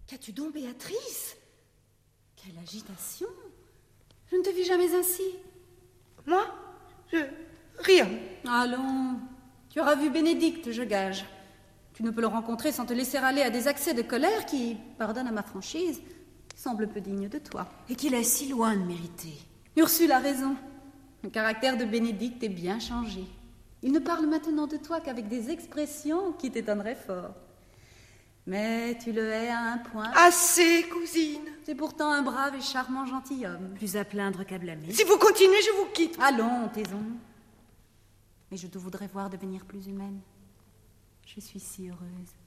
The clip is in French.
Qu'as-tu donc, Béatrice? Quelle agitation! Je ne te vis jamais ainsi. Moi? Rien. Allons, tu auras vu Bénédicte, je gage. Tu ne peux le rencontrer sans te laisser aller à des accès de colère qui, pardonne à ma franchise, semblent peu dignes de toi. Et qu'il est si loin de mériter. Ursule a raison. Le caractère de Bénédicte est bien changé. Il ne parle maintenant de toi qu'avec des expressions qui t'étonneraient fort. Mais tu le hais à un point. Assez, cousine. C'est pourtant un brave et charmant gentilhomme. Plus à plaindre qu'à blâmer. Si vous continuez, je vous quitte. Allons, taisons-nous. Mais je te voudrais voir devenir plus humaine. Je suis si heureuse.